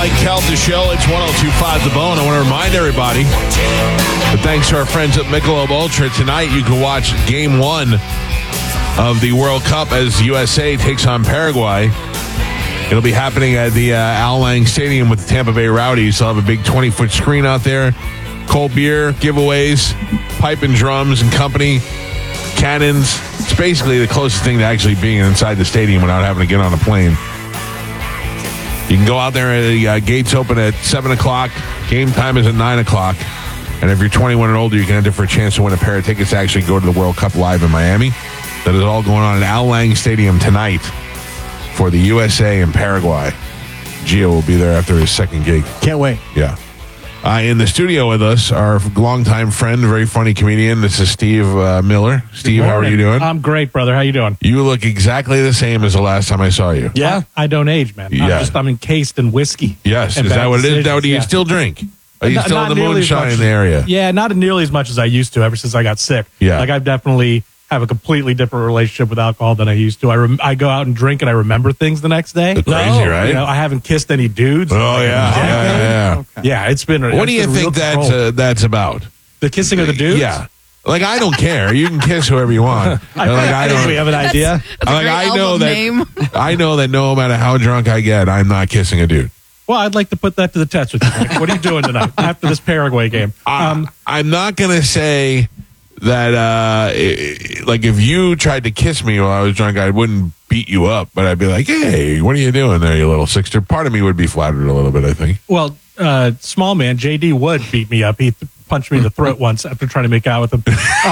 Mike Kelt, the show. It's 102.5 The Bone. I want to remind everybody that thanks to our friends at Michelob Ultra, tonight you can watch Game 1 of the World Cup as USA takes on Paraguay. It'll be happening at the Al Lang Stadium with the Tampa Bay Rowdies. They'll have a big 20-foot screen out there. Cold beer, giveaways, pipe and drums and company, cannons. It's basically the closest thing to actually being inside the stadium without having to get on a plane. You can go out there, gates open at 7 o'clock. Game time is at 9 o'clock. And if you're 21 and older, you can enter for a chance to win a pair of tickets to actually go to the World Cup live in Miami. That is all going on at Al Lang Stadium tonight for the USA and Paraguay. Gio will be there after his second gig. Can't wait. Yeah. In the studio with us, our longtime friend, very funny comedian. This is Steve Miller. Steve, how are you doing? I'm great, brother. How you doing? You look exactly the same as the last time I saw you. Yeah, I don't age, man. Yeah. I'm encased in whiskey. Yes, and is that bad what it is? Now, do you decisions, still drink? Are you still Not in the nearly as moonshine much in the area? Yeah, not nearly as much as I used to ever since I got sick. Yeah. Like I've definitely have a completely different relationship with alcohol than I used to. I go out and drink and I remember things the next day. Crazy, right? You know, I haven't kissed any dudes. Oh, yeah. Yeah, it's been. What do you think that's about? The kissing of the dudes? Yeah. Like, I don't care. You can kiss whoever you want. I think we have an idea. I know that no matter how drunk I get, I'm not kissing a dude. Well, I'd like to put that to the test with you, Mike. What are you doing tonight after this Paraguay game? I'm not going to say that, like, if you tried to kiss me while I was drunk, I wouldn't beat you up, but I'd be like, hey, what are you doing there, you little sixter? Part of me would be flattered a little bit, I think. Well, small man, JD would beat me up. He punched me in the throat once after trying to make out with him.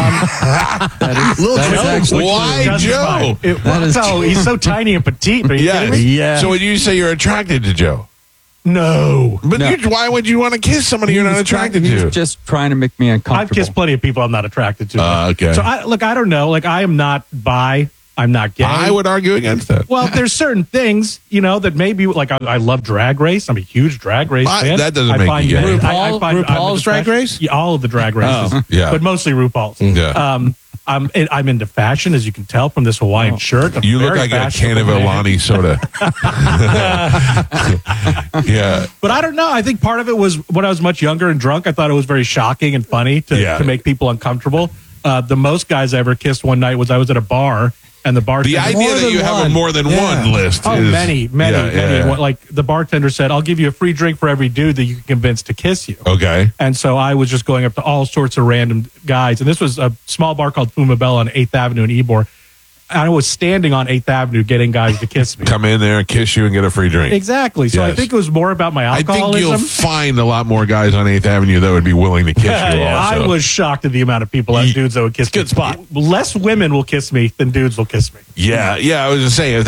Why Joe? He's so tiny and petite. Are you kidding me? Yeah. So would you say you're attracted to Joe? No. But why would you want to kiss somebody you're not attracted He's to? just trying to make me uncomfortable. I've kissed plenty of people I'm not attracted to. Okay. So, I don't know. Like, I am not bi. I'm not gay. I would argue against that. Well, there's certain things, that maybe, like, I love Drag Race. I'm a huge Drag Race fan. That doesn't make you gay. RuPaul's Drag Race? Yeah, all of the Drag Races. Yeah. But mostly RuPaul's. Yeah. I'm into fashion, as you can tell from this Hawaiian shirt. You look like a can of Alani soda. Yeah. But I don't know. I think part of it was when I was much younger and drunk, I thought it was very shocking and funny to make people uncomfortable. The most guys I ever kissed one night was I was at a bar. And the bartender. The idea that you have a more than one list is... many. Like, the bartender said, I'll give you a free drink for every dude that you can convince to kiss you. Okay. And so I was just going up to all sorts of random guys. And this was a small bar called Fuma Bella on 8th Avenue in Ybor. I was standing on 8th Avenue getting guys to kiss me. Come in there and kiss you and get a free drink. Exactly. So I think it was more about my alcoholism. I think you'll find a lot more guys on 8th Avenue that would be willing to kiss you also. I was shocked at the amount of people, dudes that would kiss me. Good spot. Less women will kiss me than dudes will kiss me. Yeah. I was just saying,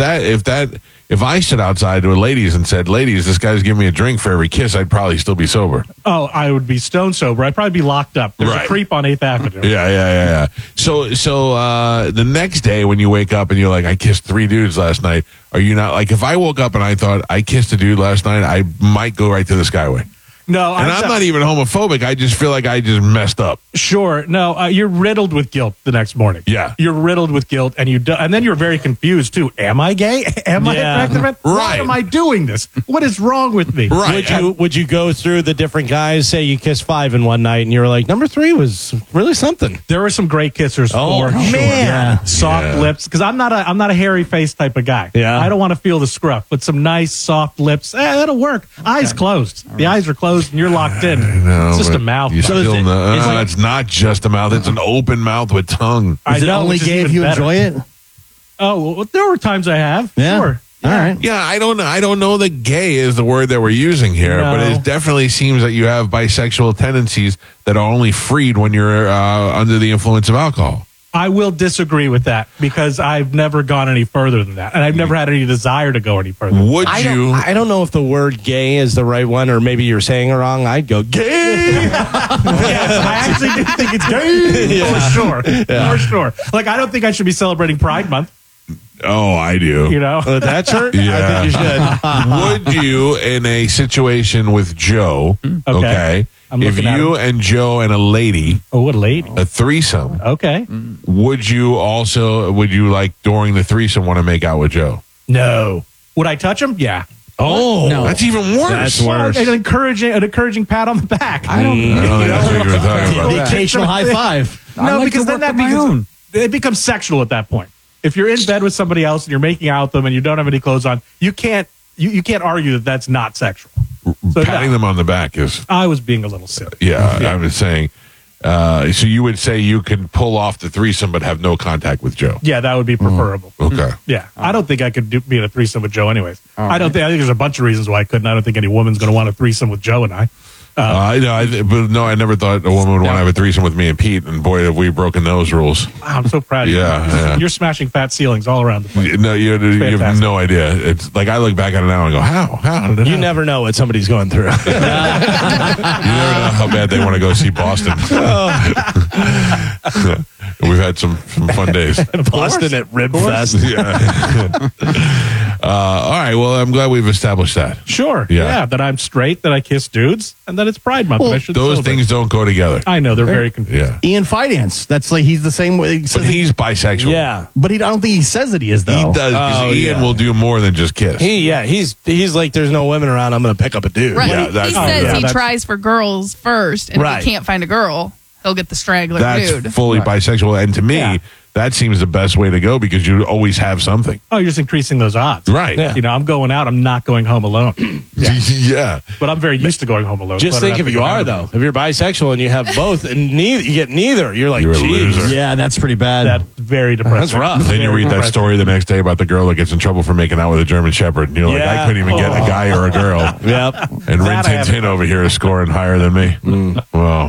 if I stood outside with ladies and said, ladies, this guy's giving me a drink for every kiss, I'd probably still be sober. Oh, I would be stone sober. I'd probably be locked up. There's a creep on 8th Avenue. Yeah. So the next day when you wake up and you're like, I kissed 3 dudes last night, are you not like, if I woke up and I thought I kissed a dude last night, I might go right to the Skyway. No, and I'm not even homophobic. I just feel like I just messed up. Sure. No, you're riddled with guilt the next morning. Yeah. You're riddled with guilt, and and then you're very confused, too. Am I gay? Am I attractive? Right. Why am I doing this? What is wrong with me? Right. Would you go through the different guys, say you kissed 5 in one night, and you were like, number 3 was really something? There were some great kissers. Oh, for man. sure. Yeah. Soft lips, because I'm not a hairy face type of guy. Yeah. I don't want to feel the scruff, but some nice soft lips, that'll work. Eyes closed. The eyes are closed, and you're locked in. No, it's just a mouth. It's not just a mouth. It's an open mouth with tongue. Is it only gay if you enjoy it? Oh, well, there were times I have. Yeah. Sure. All right. Yeah, I don't know that gay is the word that we're using here, but it definitely seems that you have bisexual tendencies that are only freed when you're under the influence of alcohol. I will disagree with that because I've never gone any further than that, and I've never had any desire to go any further. I don't know if the word gay is the right one, or maybe you're saying it wrong. I'd go gay. Yes, I actually do think it's gay for sure. For sure. Like, I don't think I should be celebrating Pride Month. Oh, I do. You know, that shirt. Yeah. I think you should. Would you, in a situation with Joe? Okay. If you and Joe and a lady, what a lady, a threesome, okay, would you like during the threesome want to make out with Joe? No. Would I touch him? Yeah. Oh, No. That's even worse. That's worse. An encouraging pat on the back. I don't I don't think that's what you were talking The about. occasional high five. I No, like because to then work that on my own. becomes sexual at that point. If you're in bed with somebody else and you're making out with them and you don't have any clothes on, you can't argue that that's not sexual. So Patting them on the back is, I was being a little silly. I was saying. So you would say you can pull off the threesome but have no contact with Joe. Yeah, that would be preferable. Okay. Yeah, I don't think I could be in a threesome with Joe anyways. I think there's a bunch of reasons why I couldn't. I don't think any woman's going to want a threesome with Joe and I. I never thought a woman would want to have a threesome with me and Pete. And boy, have we broken those rules. Wow, I'm so proud of you. Yeah. You're smashing fat ceilings all around the place. No, you have fantastic. no idea. It's like I look back at it now and go, how? Did it You happen? never know what somebody's going through. You never know how bad they want to go see Boston. We've had some fun days. Boston at Rib Fest. Yeah. All right. Well, I'm glad we've established that. Sure. Yeah. Yeah. That I'm straight, that I kiss dudes, and that it's Pride Month. and I should Those celebrate. things don't go together. I know they're very confusing. Yeah. Ian Finance. That's like he's the same way. He But says he's bisexual. Yeah. but I don't think he says that he is though. He does. 'Cause Oh, Ian yeah. will do more than just kiss. He's like, there's no women around. I'm going to pick up a dude. Right. Yeah, he that's- says yeah, he that's- tries for girls first, and Right. if he can't find a girl, he'll get the straggler That's dude. fully bisexual. And to me, Yeah. that seems the best way to go because you always have something. Oh, you're just increasing those odds. Right. Yeah. You know, I'm going out. I'm not going home alone. Yeah. But I'm very used to going home alone. Just so I don't think have if to you go are, out. though. If you're bisexual and you have both, and you get neither, you're like, You're a geez. loser. Yeah, that's pretty bad. That's very depressing. That's rough. Then you Very read that depressing. story the next day about the girl that gets in trouble for making out with a German Shepherd. And you're like, I Yeah. couldn't even get a guy or a girl. Yep. And Rin That I Tin haven't Tin over here is scoring higher than me. Well,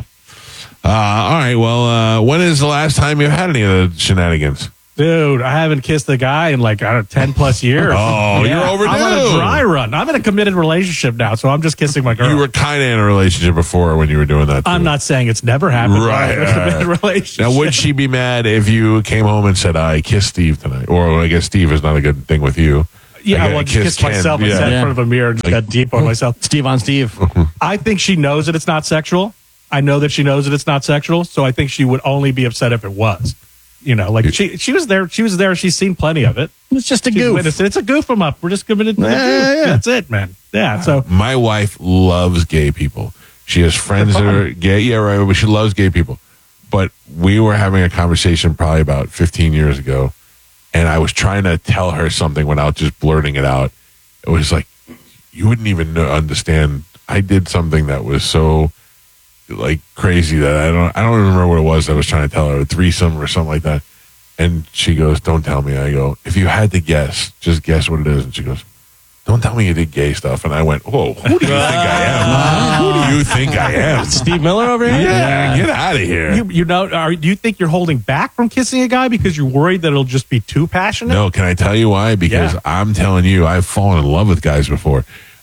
all right. Well, when is the last time you've had any of the shenanigans? Dude, I haven't kissed a guy in like, I don't know, 10 plus years. Oh, you're overdue. I'm on a dry run. I'm in a committed relationship now, so I'm just kissing my girl. You were kind of in a relationship before when you were doing that. Too. I'm not saying it's never happened. but Right, I'm in a committed right. relationship. Now, would she be mad if you came home and said, I kissed Steve tonight? Or I guess Steve is not a good thing with you. Yeah, I well, kissed just Ken. myself and Yeah. sat in front of a mirror and just got deep on myself. Steve on Steve. I think she knows that it's not sexual. I know that she knows that it's not sexual, so I think she would only be upset if it was. You know, like she was there. She was there. She's seen plenty of it. It's just a She's goof. witnessed it. It's a goof 'em up. We're just committed to the goof. Yeah. That's it, man. Yeah. So My wife loves gay people. She has friends that are gay. Yeah, right. But she loves gay people. But we were having a conversation probably about 15 years ago, and I was trying to tell her something without just blurting it out. It was like, you wouldn't even understand. I did something that was so like crazy that I don't remember what it was. I was trying to tell her, a threesome or something like that. And she goes, don't tell me. I go, if you had to guess, just guess what it is. And she goes, don't tell me you did gay stuff. And I went, whoa, who do you think I am? Who do you think I am? Steve Miller over here? Yeah, get out of here. you know, do you think you're holding back from kissing a guy because you're worried that it'll just be too passionate? No, can I tell you why? Because Yeah. I'm telling you, I've fallen in love with guys before.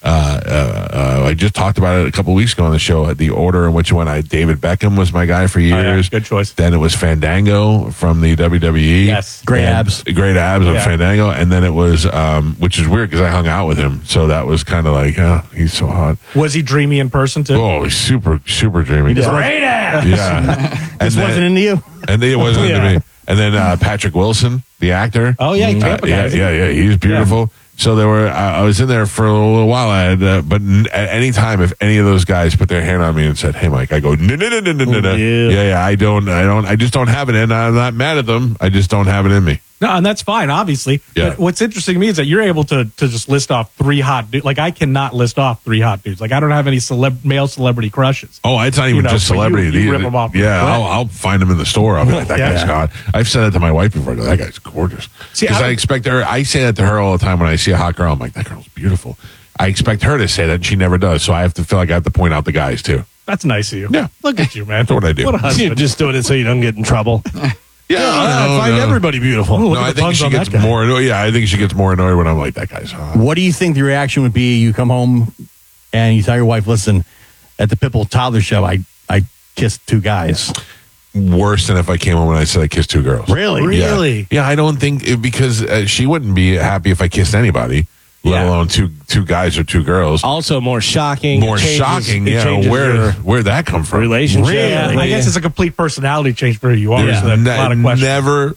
I just talked about it a couple weeks ago on the show. The order in which one David Beckham was my guy for years. Good choice. Then it was Fandango from the WWE. Yes. Great And- abs. Great abs on Yeah. Fandango. And then it was, which is weird because I hung out with him. So that was kind of like, he's so hot. Was he dreamy in person too? Oh, he's super, super dreamy. Great ass. Yeah. This wasn't into you. And then it wasn't into Yeah. me. And then Patrick Wilson, the actor. Oh yeah, he came up Yeah. He's beautiful. So there were. I was in there for a little while. I had, but at any time, if any of those guys put their hand on me and said, "Hey, Mike," I go, "No." Yeah. I don't. I just don't have it, and I'm not mad at them. I just don't have it in me. No, and that's fine, obviously. Yeah. But what's interesting to me is that you're able to just list off 3 hot dudes. Like I cannot list off 3 hot dudes. Like I don't have any male celebrity crushes. Oh, it's not even know, just but you- celebrity. you rip 'em off. Yeah, Right. I'll find them in the store. I'll be like, that Yeah. guy's hot. I've said that to my wife before. I go, that guy's gorgeous. See, Because I I would- expect her. I say that to her all the time when I see a hot girl. I'm like, that girl's beautiful. I expect her to say that, and she never does. So I have to feel like I have to point out the guys too. That's nice of you. Yeah. Look at you, man. That's what I do. What a You're husband. just doing it so you don't get in trouble. Yeah, I find everybody beautiful. Ooh, look No, at I the think puns she on gets that guy. more annoyed. Yeah, I think she gets more annoyed when I'm like, that guy's hot. What do you think the reaction would be? You come home and you tell your wife, listen, at the Pipple Toddler show, I kissed 2 guys. Worse than if I came home and I said I kissed 2 girls. Really? Yeah. Really? Yeah, I don't think because she wouldn't be happy if I kissed anybody, let Yeah. alone two guys or 2 girls. Also, more shocking. More It changes- shocking. it Yeah, changes your where'd that come from? relationship. Yeah, I guess it's a complete personality change for who you are. There's So that's a lot of questions. never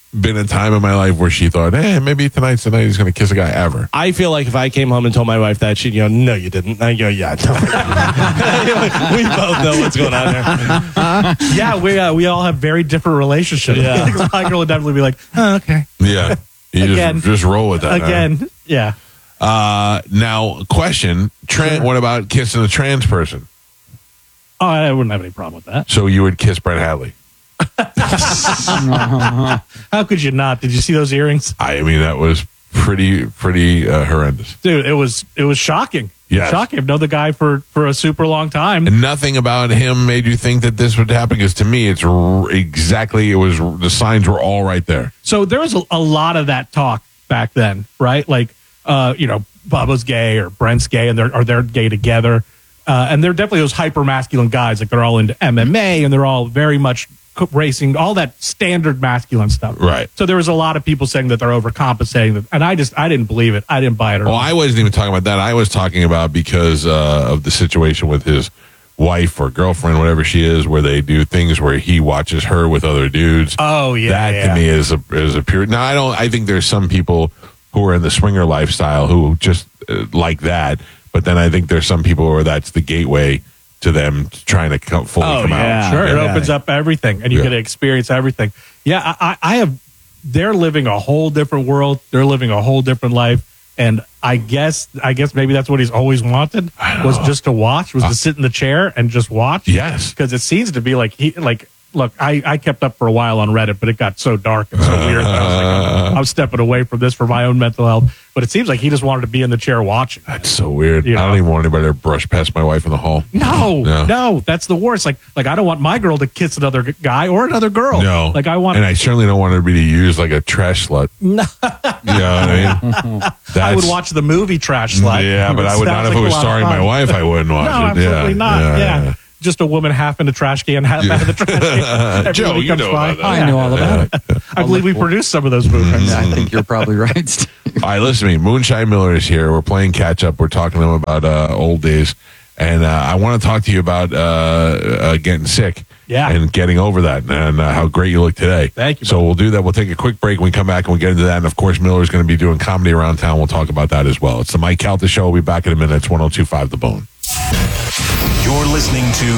been a time in my life where she thought, maybe tonight's the night he's going to kiss a guy ever. I feel like if I came home and told my wife that, she'd go, no, you didn't. I go, yeah. We both know what's going on there. Yeah, we all have very different relationships. Yeah. My girl would definitely be like, oh, okay. Yeah. You Again. just roll with that. Again, yeah. Now, question, what about kissing a trans person? Oh, I wouldn't have any problem with that. So you would kiss Brett Hadley? How could you not? Did you see those earrings? I mean, that was pretty horrendous. Dude, it was shocking. Yes. Shocking. I've known the guy for a super long time. And nothing about him made you think that this would happen, because to me, it's exactly, the signs were all right there. So there was a lot of that talk back then, right? Like, Bubba's gay or Brent's gay, and they're gay together. And they're definitely those hyper masculine guys. Like, they're all into MMA and they're all very much racing, all that standard masculine stuff. Right. So there was a lot of people saying that they're overcompensating. And I didn't believe it. I didn't buy it at all. Well, I wasn't even talking about that. I was talking about because of the situation with his wife or girlfriend, whatever she is, where they do things where he watches her with other dudes. Oh, yeah. That to me is a pure. Now, I think there's some people who are in the swinger lifestyle who just like that. But then I think there's some people where that's the gateway to them trying to fully come out. Sure, it opens up everything, and you get to experience everything. Yeah, I have. They're living a whole different world. They're living a whole different life, and I guess maybe that's what he's always wanted, was just to watch, was to sit in the chair and just watch. Yes, because it seems to be like. Look, I kept up for a while on Reddit, but it got so dark and so weird that I was like, I'm stepping away from this for my own mental health. But it seems like he just wanted to be in the chair watching. That's so weird. You know? I don't even want anybody to brush past my wife in the hall. No, that's the worst. Like I don't want my girl to kiss another guy or another girl. No, like I certainly don't want her to be used like a trash slut. No, you know what I mean? I would watch the movie Trash Slut. Yeah, but I would not if it was starring my wife. I wouldn't watch it. Absolutely not. Yeah. Just a woman half in the trash can, half out of the trash can. Joe, you know about that. I know all about it. I believe we produced some of those movies. I think you're probably right, Steve. All right, listen to me. Moonshine Miller is here. We're playing catch up. We're talking to him about old days. And I want to talk to you about getting sick. Yeah. And getting over that, and how great you look today. Thank you. So we'll do that. We'll take a quick break. When we come back and we'll get into that. And, of course, Miller's going to be doing comedy around town. We'll talk about that as well. It's the Mike Calta Show. We'll be back in a minute. It's 102.5 The Bone. You're listening to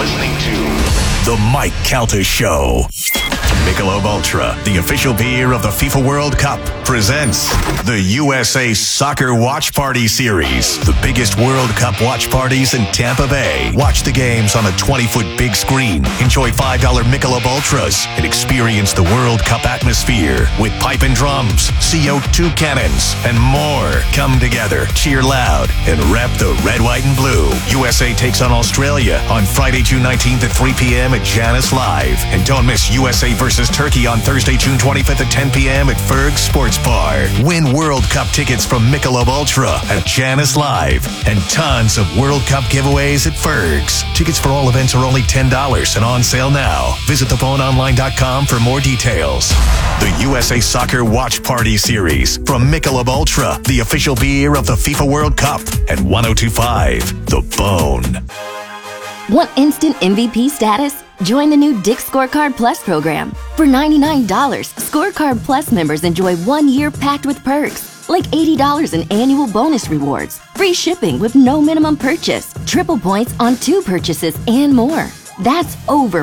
The Mike Calta Show. Michelob Ultra, the official beer of the FIFA World Cup, presents the USA Soccer Watch Party Series. The biggest World Cup watch parties in Tampa Bay. Watch the games on a 20-foot big screen. Enjoy $5 Michelob Ultras and experience the World Cup atmosphere with pipe and drums, CO2 cannons, and more. Come together, cheer loud, and rep the red, white, and blue. USA takes on Australia on Friday, June 19th at 3 p.m. at Janus Live. And don't miss USA versus Turkey on Thursday, June 25th at 10 p.m. at Ferg's Sports Bar. Win World Cup tickets from Michelob Ultra at Janus Live. And tons of World Cup giveaways at Ferg's. Tickets for all events are only $10 and on sale now. Visit theboneonline.com for more details. The USA Soccer Watch Party Series from Michelob Ultra, the official beer of the FIFA World Cup, at 102.5 The Bone. Want instant MVP status? Join the new Dick's Scorecard Plus program. For $99, Scorecard Plus members enjoy 1 year packed with perks, like $80 in annual bonus rewards, free shipping with no minimum purchase, triple points on 2 purchases, and more. That's over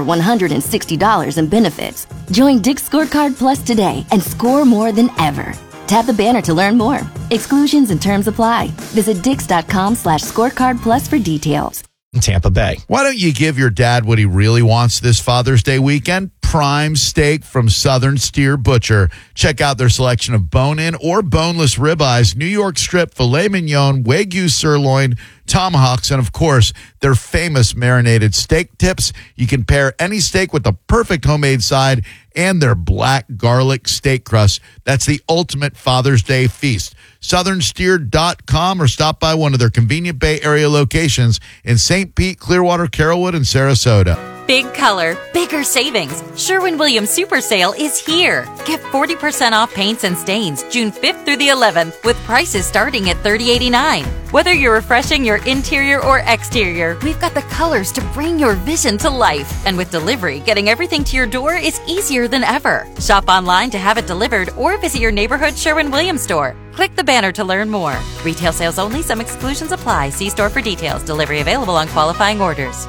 $160 in benefits. Join Dick's Scorecard Plus today and score more than ever. Tap the banner to learn more. Exclusions and terms apply. Visit dix.com/scorecard plus for details. Tampa Bay. Why don't you give your dad what he really wants this Father's Day weekend? Prime steak from Southern Steer Butcher. Check out their selection of bone-in or boneless ribeyes, New York strip, filet mignon, Wagyu sirloin, tomahawks, and of course, their famous marinated steak tips. You can pair any steak with the perfect homemade side and their black garlic steak crust. That's the ultimate Father's Day feast. SouthernSteer.com or stop by one of their convenient Bay Area locations in St. Pete, Clearwater, Carrollwood, and Sarasota. Big color, bigger savings. Sherwin-Williams Super Sale is here. Get 40% off paints and stains June 5th through the 11th with prices starting at $30.89. Whether you're refreshing your interior or exterior, we've got the colors to bring your vision to life. And with delivery, getting everything to your door is easier than ever. Shop online to have it delivered or visit your neighborhood Sherwin-Williams store. Click the banner to learn more. Retail sales only. Some exclusions apply. See store for details. Delivery available on qualifying orders.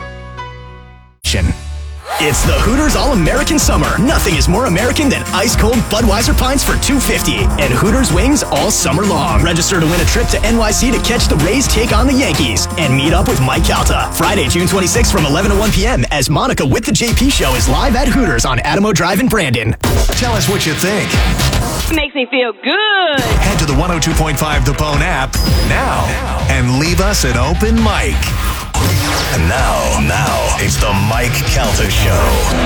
It's the Hooters All-American Summer. Nothing is more American than ice-cold Budweiser pints for $2.50 and Hooters wings all summer long. Register to win a trip to NYC to catch the Rays take on the Yankees and meet up with Mike Calta. Friday, June 26th from 11 to 1 p.m. as Monica with the JP Show is live at Hooters on Adamo Drive in Brandon. Tell us what you think. Makes me feel good. Head to the 102.5 The Bone app now and leave us an open mic. And now, it's the Mike Calta Show.